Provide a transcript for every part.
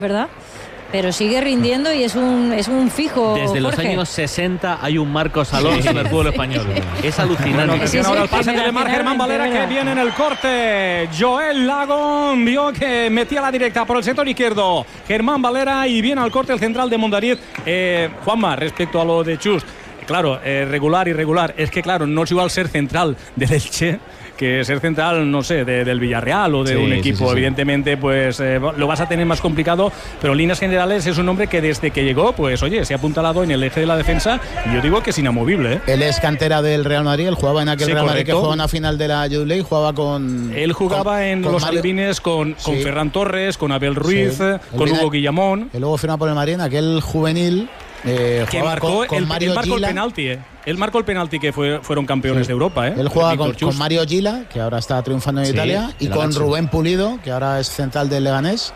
¿verdad? Pero sigue rindiendo y es un fijo. Desde los años 60 hay un Marcos Alonso en el fútbol español. Es alucinante. Bueno, ahora el pase de Lemar Germán Valera, que viene en el corte. Joel Lagón vio que metía la directa por el sector izquierdo. Germán Valera, y viene al corte el central de Mondariz. Juanma, respecto a lo de Chus, claro, regular, irregular. Es que claro, no es igual ser central del Elche que ser central, no sé, del Villarreal o de un equipo. Sí. Evidentemente, pues lo vas a tener más complicado, pero en líneas generales es un hombre que desde que llegó, pues oye, se ha apuntalado en el eje de la defensa, y yo digo que es inamovible, ¿eh? Él es cantera del Real Madrid, él jugaba en aquel Real Madrid que jugaba una final de la Youth League, jugaba con... Él jugaba en los alevines con Ferran Torres, con Abel Ruiz, con Hugo Guillamón. Y luego firma por el Madrid en aquel juvenil. Que marcó el penalti, Él marcó el penalti que fueron campeones de Europa, Él juega con Mario Gila, que ahora está triunfando en Italia, y con Rubén Pulido, que ahora es central del Leganés.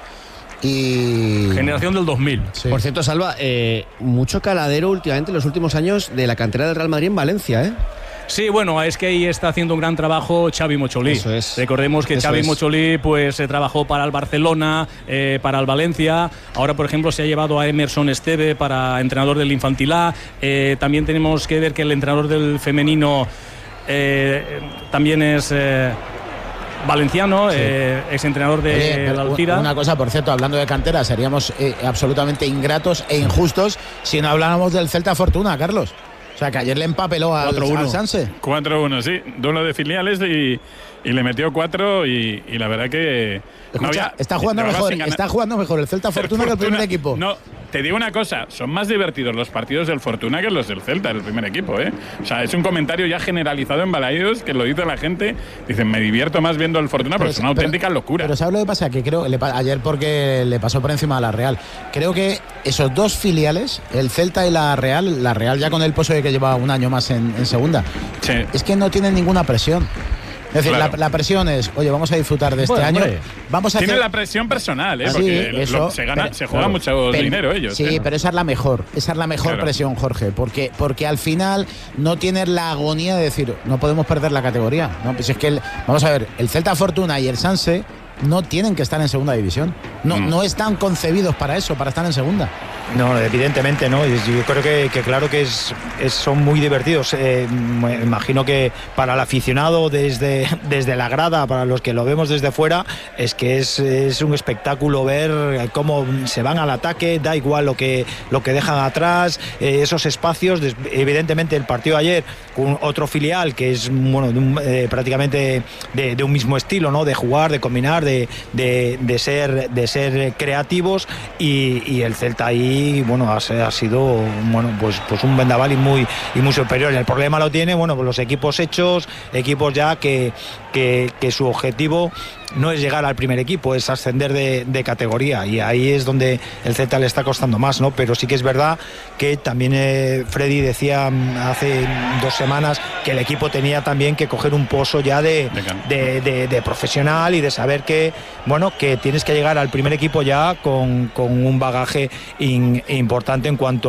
Y generación del 2000. Sí. Por cierto, Salva, mucho caladero últimamente en los últimos años de la cantera del Real Madrid en Valencia, Sí, bueno, es que ahí está haciendo un gran trabajo Xavi Mocholí. Eso es. Recordemos que Xavi Mocholí pues trabajó para el Barcelona, para el Valencia. Ahora, por ejemplo, se ha llevado a Emerson Esteve para entrenador del Infantil A. También tenemos que ver que el entrenador del femenino también es... valenciano, exentrenador de la Alcira. Una cosa, por cierto, hablando de cantera, seríamos absolutamente ingratos e injustos si no habláramos del Celta Fortuna, Carlos. O sea, que ayer le empapeló al Sanse. 4-1, sí. Duelo de filiales y le metió 4 y la verdad que... Escucha, está jugando mejor el Celta Fortuna que el primer equipo. No, te digo una cosa, son más divertidos los partidos del Fortuna que los del Celta, el primer equipo, O sea, es un comentario ya generalizado en Balaídos, que lo dice la gente. Dicen, me divierto más viendo el Fortuna, pero es una auténtica locura. Pero ¿sabes lo que pasa? Que creo, ayer porque le pasó por encima a la Real, creo que esos dos filiales, el Celta y la Real ya con el pozo de que lleva un año más en segunda, es que no tienen ninguna presión. Es decir, la presión es, oye, vamos a disfrutar de este año. Tienen la presión personal, porque se juega mucho dinero ellos. Sí, pero esa es la mejor presión, Jorge, porque al final no tienes la agonía de decir, no podemos perder la categoría. No, pues es que vamos a ver, el Celta Fortuna y el Sanse no tienen que estar en segunda división. No están concebidos para eso, para estar en segunda. No, evidentemente no. Yo creo que claro que son muy divertidos. Me imagino que para el aficionado desde la grada, para los que lo vemos desde fuera, es que es un espectáculo ver cómo se van al ataque, da igual lo que dejan atrás, esos espacios. Evidentemente el partido de ayer con otro filial que es prácticamente de un mismo estilo, ¿no? De jugar, de combinar, de ser creativos, y el Celta ahí ha sido pues un vendaval y muy superior. El problema lo tiene pues los equipos hechos, equipos ya que su objetivo no es llegar al primer equipo, es ascender de categoría, y ahí es donde el Celta le está costando más, ¿no? Pero sí que es verdad que también Freddy decía hace 2 semanas que el equipo tenía también que coger un pozo ya de profesional, y de saber que tienes que llegar al primer equipo ya con un bagaje importante en cuanto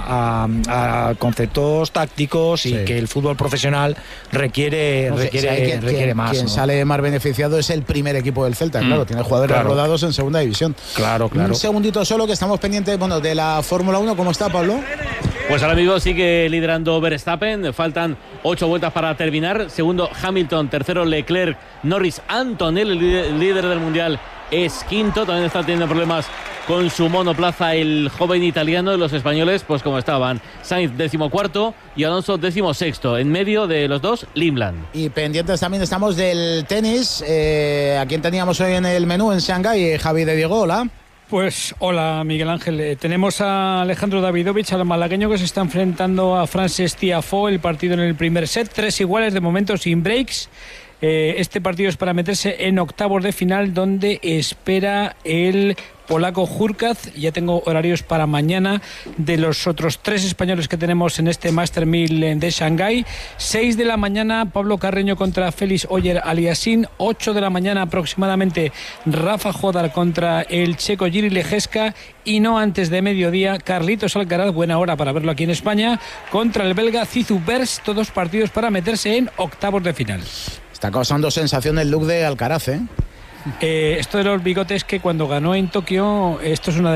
a conceptos tácticos, y que el fútbol profesional requiere más. Quien sale más beneficiado es el primer equipo del Celta, claro, tiene jugadores rodados en segunda división. Claro. Un segundito solo, que estamos pendientes de la Fórmula 1. ¿Cómo está, Pablo? Pues ahora mismo sigue liderando Verstappen, faltan 8 vueltas para terminar. Segundo Hamilton, tercero Leclerc, Norris, Antonelli, el líder del mundial, es quinto. También está teniendo problemas con su monoplaza el joven italiano. De los españoles, pues como estaban, Sainz 14º y Alonso 16º. En medio de los dos, Limland. Y pendientes también estamos del tenis. ¿A quién teníamos hoy en el menú en Shanghái? Javi de Diego, hola. Pues hola, Miguel Ángel. Tenemos a Alejandro Davidovich, al malagueño, que se está enfrentando a Frances Tiafoe. El partido en el primer set, 3 iguales de momento, sin breaks. Este partido es para meterse en octavos de final, donde espera el polaco Hurkacz. Ya tengo horarios para mañana de los otros 3 españoles que tenemos en este Master 1000 de Shanghái. 6 de la mañana, Pablo Carreño contra Félix Oyer Aliassime. 8 de la mañana aproximadamente, Rafa Jodar contra el checo Jiří Ležeska. Y no antes de mediodía, Carlitos Alcaraz, buena hora para verlo aquí en España, contra el belga Zizou Bers. Todos partidos para meterse en octavos de final. Está causando sensación el look de Alcaraz, Esto de los bigotes, que cuando ganó en Tokio, esto es una